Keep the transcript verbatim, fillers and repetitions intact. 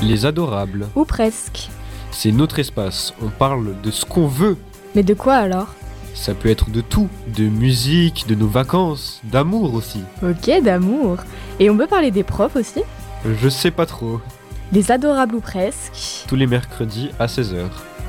Les adorables. Ou presque. C'est notre espace, on parle de ce qu'on veut. Mais de quoi alors ? Ça peut être de tout, de musique, de nos vacances, d'amour aussi. Ok, d'amour. Et on peut parler des profs aussi ? Je sais pas trop. Les adorables ou presque. Tous les mercredis à seize heures.